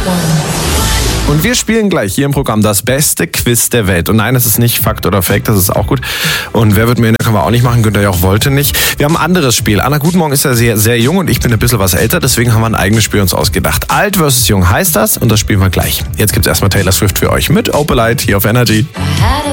Und wir spielen gleich hier im Programm das beste Quiz der Welt. Und nein, es ist nicht Fakt oder Fake, das ist auch gut. Und wer wird Millionär, können wir auch nicht machen, Günther Jauch wollte nicht. Wir haben ein anderes Spiel. Anna Guten Morgen ist ja sehr, sehr jung und ich bin ein bisschen was älter, deswegen haben wir ein eigenes Spiel uns ausgedacht. Alt versus Jung heißt das und das spielen wir gleich. Jetzt gibt's erstmal Taylor Swift für euch mit Opalite hier auf Energy.